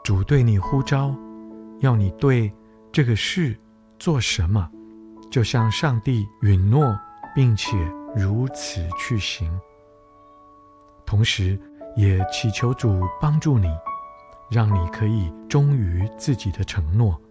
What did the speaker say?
主对你呼召，要你对这个事做什么，就向上帝允诺，并且如此去行。同时也祈求主帮助你，让你可以忠于自己的承诺，